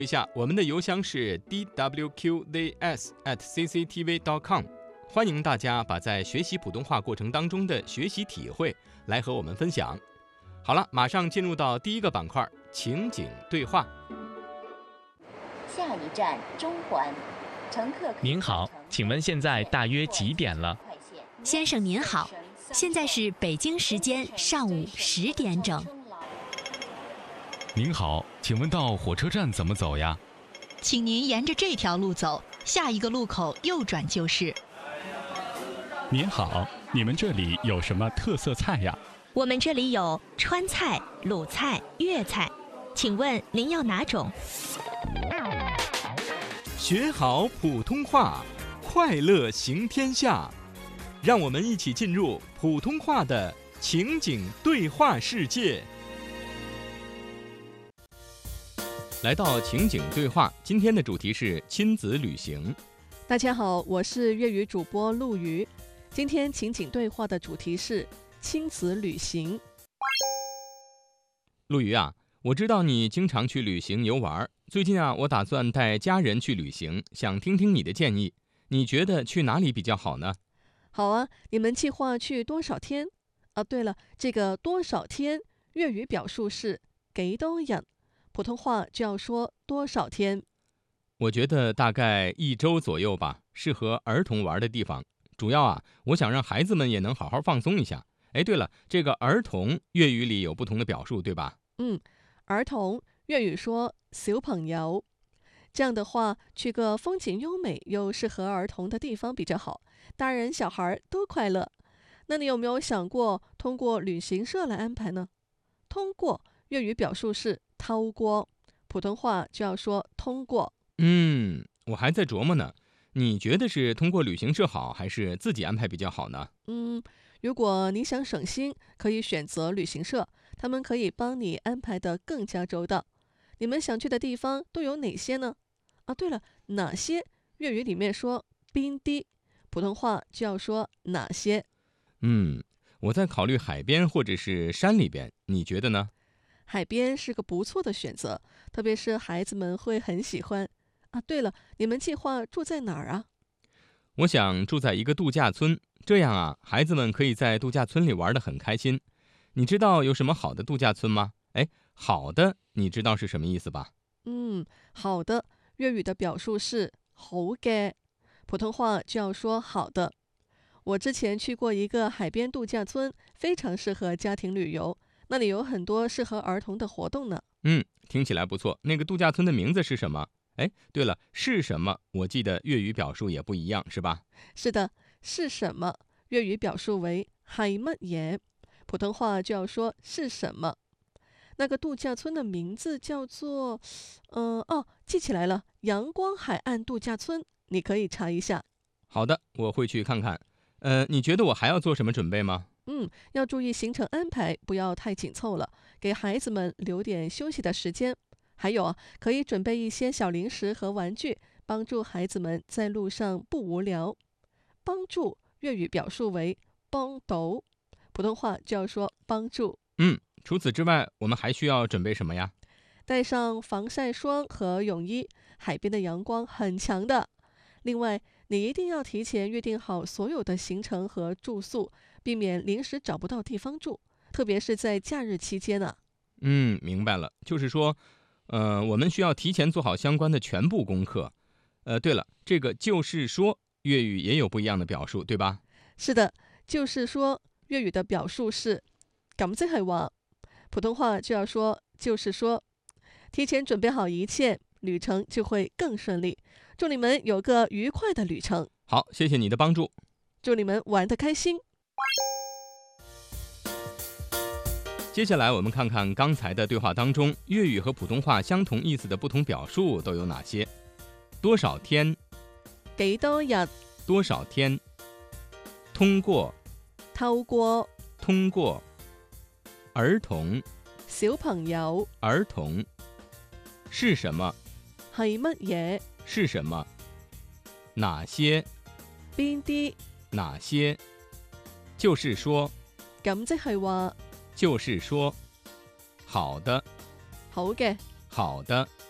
一下，我们的邮箱是 dwqds@cctv.com， 欢迎大家把在学习普通话过程当中的学习体会来和我们分享。好了，马上进入到第一个板块，情景对话。 下一站中环，乘客您好，请问现在大约几点了？ 先生您好，现在是北京时间上午10点整。 您好，请问到火车站怎么走呀？ 请您沿着这条路走，下一个路口右转就是。 您好，你们这里有什么特色菜呀？ 我们这里有川菜、鲁菜、粤菜，请问您要哪种？ 学好普通话，快乐行天下。让我们一起进入普通话的情景对话世界。来到情景对话，今天的主题是亲子旅行。 大家好，我是粤语主播陆瑜。今天情景对话的主题是亲子旅行。 陆瑜啊，我知道你经常去旅行游玩，最近啊，我打算带家人去旅行，想听听你的建议。你觉得去哪里比较好呢？ 好啊，你们计划去多少天？对了，这个多少天粤語表述是幾多日，普通話就要說多少天。 我覺得大概1周左右吧，適合兒童玩的地方。主要啊，我想讓孩子們也能好好放鬆一下。對了，這個兒童粵語裡有不同的表述，對吧？ 兒童粵語說小朋友，這樣的話，去個風景優美又適合兒童的地方比較好，大人小孩都快樂。那你有沒有想過通過旅行社來安排呢？通過粵語表述是透過，普通話就要說通過。 我還在琢磨呢，你覺得是通過旅行社好，還是自己安排比較好呢？ 如果你想省心，可以選擇旅行社，他們可以幫你安排得更加周到。你們想去的地方都有哪些呢？對了，哪些粵語裡面說邊啲，普通話就要說哪些。 我在考慮海邊或者是山裡邊，你覺得呢？ 海邊是個不錯的選擇，特別是孩子們會很喜歡。對了，你們計劃住在哪兒啊？ 我想住在一個度假村，這樣啊，孩子們可以在度假村裡玩得很開心。你知道有什麼好的度假村嗎？好的，你知道是什麼意思吧？ 好的，粵語的表述是好嘅，普通話就要說好的。我之前去過一個海邊度假村，非常適合家庭旅遊，那裡有很多適合兒童的活動呢。 聽起來不錯。那個度假村的名字是什麼？對了，是什麼？我記得粵語表述也不一樣，是吧？ 是的，是什麼？粵語表述為係乜嘢，普通話就要說是什麼。那個度假村的名字叫做記起來了，陽光海岸度假村，你可以查一下。 好的，我會去看看。你覺得我還要做什麼準備嗎？ 要注意行程安排，不要太緊湊了，給孩子們留點休息的時間。還有可以準備一些小零食和玩具，幫助孩子們在路上不無聊。幫助粵語表述為幫到，普通話就要說幫助。 除此之外，我們還需要準備什麼呀？ 帶上防曬霜和泳衣，海邊的陽光很強的。另外，你一定要提前約定好所有的行程和住宿，避免臨時找不到地方住，特別是在假日期間啊。 明白了，就是說我們需要提前做好相關的全部功課。對了，這個就是說粵語也有不一樣的表述，對吧？ 是的，就是說粵語的表述是咁即係話，普通話就要說就是說。提前準備好一切，旅程就會更順利。祝你們有個愉快的旅程。 好，謝謝你的幫助。 祝你們玩得開心。 接下來我們看看剛才的對話當中，粵語和普通話相同意思的不同表述都有哪些？多少天？ 幾多日？ 多少天？通過？ 透過？ 通過？兒童？ 小朋友？ 兒童？是什麼？ 係乜嘢？ 是什麼？哪些？ 邊啲？ 哪些？就是說。 咁即係話。 就是說。好的。 好嘅。 好的。